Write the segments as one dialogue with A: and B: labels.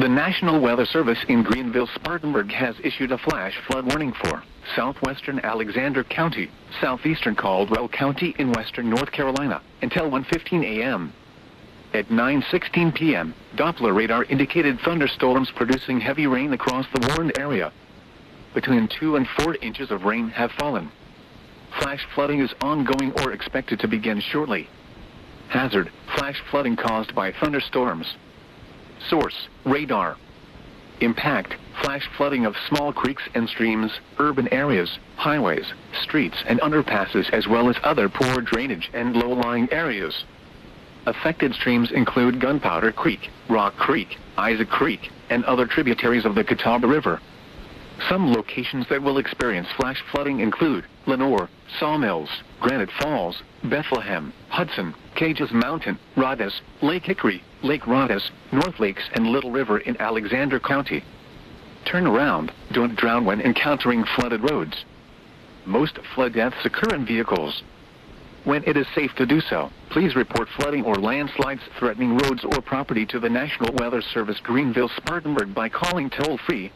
A: The National Weather Service in Greenville-Spartanburg has issued a flash flood warning for southwestern Alexander County, southeastern Caldwell County in western North Carolina until 1:15 a.m. At 9:16 p.m., Doppler radar indicated thunderstorms producing heavy rain across the warned area. Between 2 and 4 inches of rain have fallen. Flash flooding is ongoing or expected to begin shortly. Hazard: flash flooding caused by thunderstorms. Source: radar. Impact: flash flooding of small creeks and streams, urban areas, highways, streets and underpasses, as well as other poor drainage and low-lying areas. Affected streams include Gunpowder Creek, Rock Creek, Isaac Creek, and other tributaries of the Catawba River. Some locations that will experience flash flooding include Lenoir, Sawmills, Granite Falls, Bethlehem, Hudson, Cages Mountain, Rhodes, Lake Hickory, Lake Rhodes, North Lakes, and Little River in Alexander County. Turn around. Don't drown when encountering flooded roads. Most flood deaths occur in vehicles. When it is safe to do so, please report flooding or landslides threatening roads or property to the National Weather Service Greenville-Spartanburg by calling toll-free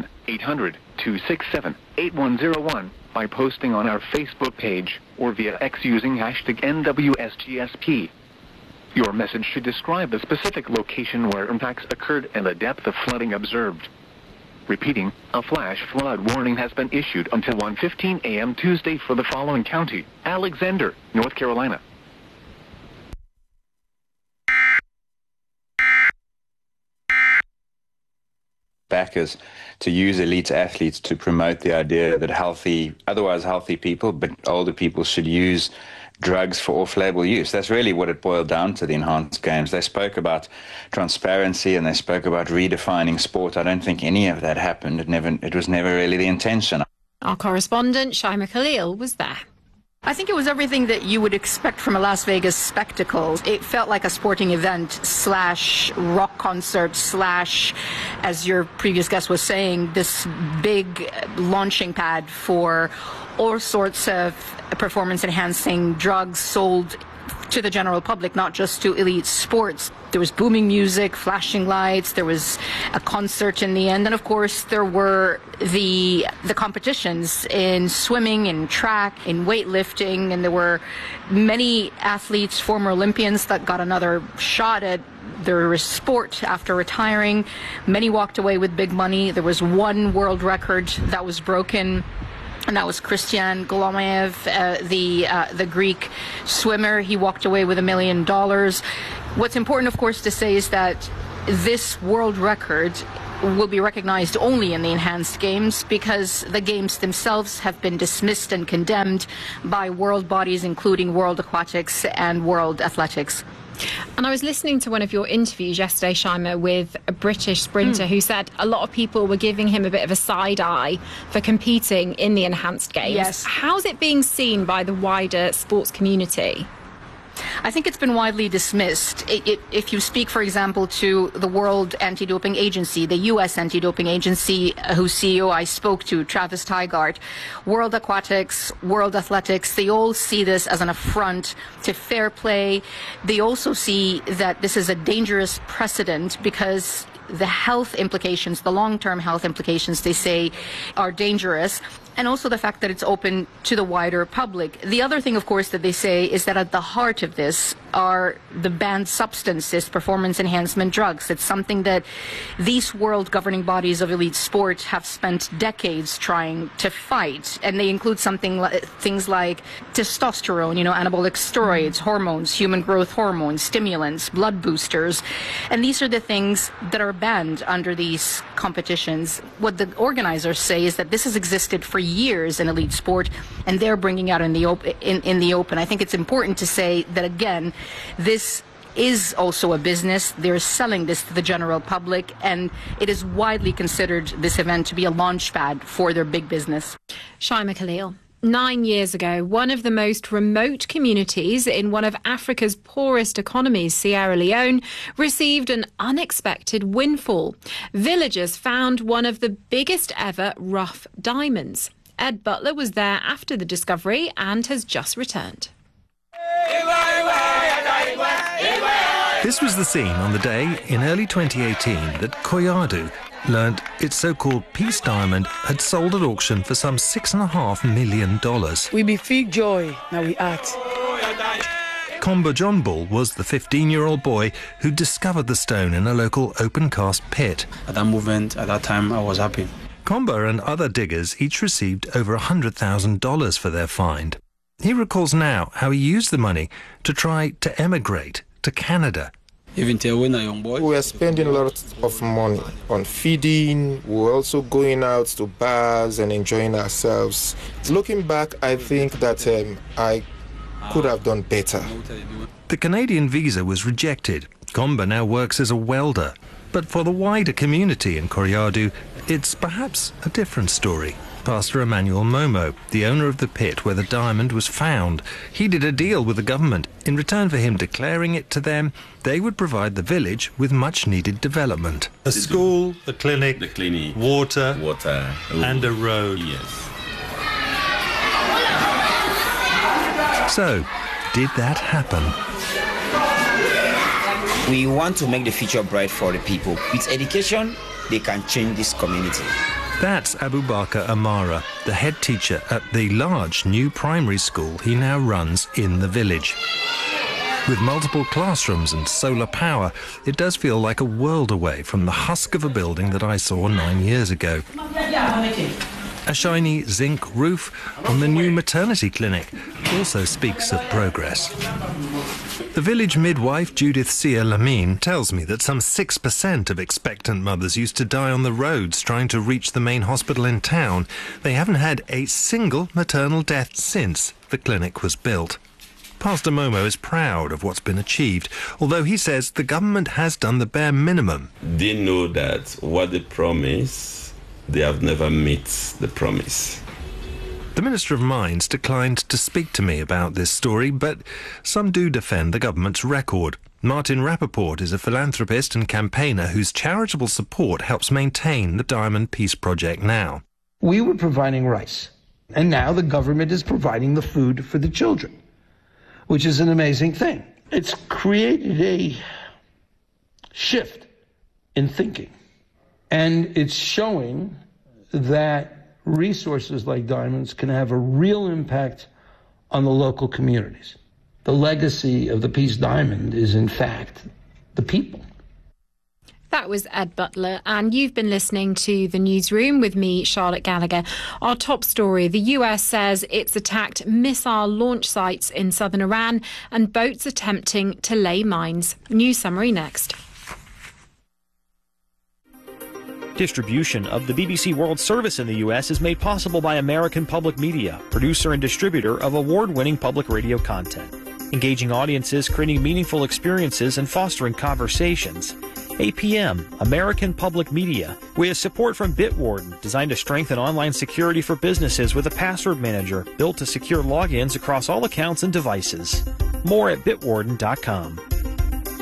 A: 1-800-267-8101, by posting on our Facebook page, or via X using hashtag NWSGSP. Your message should describe the specific location where impacts occurred and the depth of flooding observed. Repeating, a flash flood warning has been issued until 1:15 a.m. Tuesday for the following county: Alexander, North Carolina.
B: Backers to use elite athletes to promote the idea that otherwise healthy people, but older people, should use drugs for off-label use. That's really what it boiled down to, the enhanced games. They spoke about transparency and they spoke about redefining sport. I don't think any of that happened. It was never really the intention.
C: Our correspondent, Shaima Khalil, was there.
D: I think it was everything that you would expect from a Las Vegas spectacle. It felt like a sporting event / rock concert / as your previous guest was saying, this big launching pad for all sorts of performance-enhancing drugs sold to the general public, not just to elite sports. There was booming music, flashing lights, there was a concert in the end, and of course there were the competitions in swimming, in track, in weightlifting, and there were many athletes, former Olympians, that got another shot at their sport after retiring. Many walked away with big money. There was one world record that was broken, and that was Christian Golomev, the Greek swimmer. He walked away with $1 million. What's important, of course, to say is that this world record will be recognized only in the enhanced games, because the games themselves have been dismissed and condemned by world bodies, including World Aquatics and World Athletics.
C: And I was listening to one of your interviews yesterday, Shaima, with a British sprinter who said a lot of people were giving him a bit of a side eye for competing in the enhanced games.
D: Yes.
C: How's it being seen by the wider sports community?
D: I think it's been widely dismissed. If you speak, for example, to the World Anti-Doping Agency, the U.S. Anti-Doping Agency, whose CEO I spoke to, Travis Tygart, World Aquatics, World Athletics, they all see this as an affront to fair play. They also see that this is a dangerous precedent because the health implications, the long-term health implications, they say, are dangerous. And also the fact that it's open to the wider public. The other thing, of course, that they say is that at the heart of this are the banned substances, performance enhancement drugs. It's something that these world governing bodies of elite sport have spent decades trying to fight. And they include things like testosterone, anabolic steroids, hormones, human growth hormones, stimulants, blood boosters. And these are the things that are banned under these competitions. What the organizers say is that this has existed for years in elite sport, and they're bringing out in the open. I think it's important to say that, again, this is also a business. They're selling this to the general public, and it is widely considered, this event, to be a launch pad for their big business.
C: Shaima Khalil. 9 years ago, one of the most remote communities in one of Africa's poorest economies, Sierra Leone, received an unexpected windfall. Villagers found one of the biggest ever rough diamonds. Ed Butler was there after the discovery and has just returned.
E: This was the scene on the day in early 2018 that Koyadu learned its so-called peace diamond had sold at auction for some $6.5 million.
F: We be feel joy, now we act.
E: Komba John Bull was the 15-year-old boy who discovered the stone in a local open-cast pit.
G: At that moment, at that time, I was happy.
E: Komba and other diggers each received over $100,000 for their find. He recalls now how he used the money to try to emigrate to Canada.
G: Even when I was a young boy,
H: we were spending a lot of money on feeding. We were also going out to bars and enjoying ourselves. Looking back, I think that I could have done better.
E: The Canadian visa was rejected. Komba now works as a welder. But for the wider community in Koyadu, it's perhaps a different story. Pastor Emmanuel Momo, the owner of the pit where the diamond was found, he did a deal with the government. In return for him declaring it to them, they would provide the village with much-needed development. A school, a clinic, water, and a road.
I: Yes.
E: So, did that happen?
J: We want to make the future bright for the people. With education, they can change this community.
E: That's Abubakar Amara, the head teacher at the large new primary school he now runs in the village. With multiple classrooms and solar power, it does feel like a world away from the husk of a building that I saw 9 years ago. A shiny zinc roof on the new maternity clinic also speaks of progress. The village midwife, Judith Sia Lamine, tells me that some 6% of expectant mothers used to die on the roads trying to reach the main hospital in town. They haven't had a single maternal death since the clinic was built. Pastor Momo is proud of what's been achieved, although he says the government has done the bare minimum.
I: They know that what they promise, they have never met the promise.
E: The Minister of Mines declined to speak to me about this story, but some do defend the government's record. Martin Rappaport is a philanthropist and campaigner whose charitable support helps maintain the Diamond Peace Project now.
K: We were providing rice, and now the government is providing the food for the children, which is an amazing thing. It's created a shift in thinking, and it's showing that resources like diamonds can have a real impact on the local communities. The legacy of the Peace Diamond is, in fact, the people.
C: That was Ed Butler, and you've been listening to The Newsroom with me, Charlotte Gallagher. Our top story, the US says it's attacked missile launch sites in southern Iran and boats attempting to lay mines. News summary next.
L: Distribution of the BBC World Service in the U.S. is made possible by American Public Media, producer and distributor of award-winning public radio content. Engaging audiences, creating meaningful experiences, and fostering conversations. APM, American Public Media, with support from Bitwarden, designed to strengthen online security for businesses with a password manager built to secure logins across all accounts and devices. More at bitwarden.com.